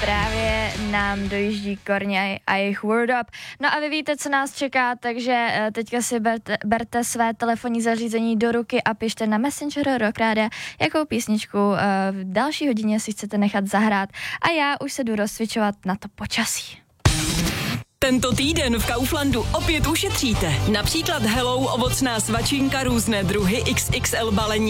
právě nám dojíždí Korně a jejich Word Up. No a vy víte, co nás čeká, takže teďka si berte své telefonní zařízení do ruky a pište na Messenger Rock Rádia, jakou písničku v další hodině si chcete nechat zahrát. A já už se jdu rozcvičovat na to počasí. Tento týden v Kauflandu opět ušetříte. Například Hello ovocná svačinka, různé druhy XXL balení